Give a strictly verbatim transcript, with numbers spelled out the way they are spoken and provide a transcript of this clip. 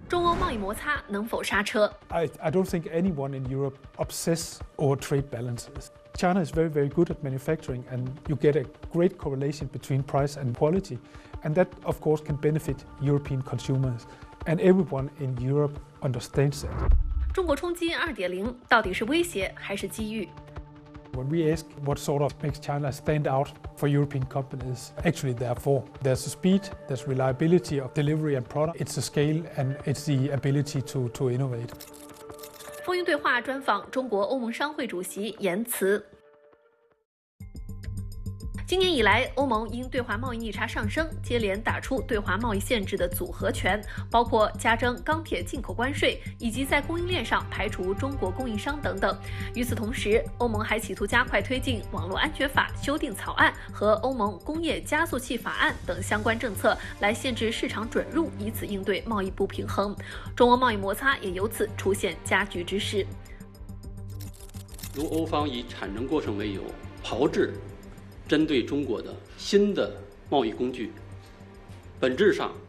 中欧贸易摩擦能否刹车？ I, I don't think anyone in Europe obsess over trade balances. China is very, very good at manufacturing, and you get a great correlation between price and quality. And that, of course, can benefit European consumers. And everyone in Europe understands that. 中国冲击 二点零 到底是威胁还是机遇？ When we ask what sort of makes China stand out for European companies, actually there are four. There's the speed, there's reliability of delivery and product, it's the scale, and it's the ability to, to innovate. 风云对话专访中国欧盟商会主席严慈。今年以来，欧盟因对华贸易逆差上升，接连打出对华贸易限制的组合拳，包括加征钢铁进口关税，以及在供应链上排除中国供应商等等。与此同时，欧盟还企图加快推进网络安全法修订草案和欧盟工业加速器法案等相关政策，来限制市场准入，以此应对贸易不平衡。中欧贸易摩擦也由此出现加剧之势。 如欧方以产能过剩为由，炮制针对中国的新的贸易工具，本质上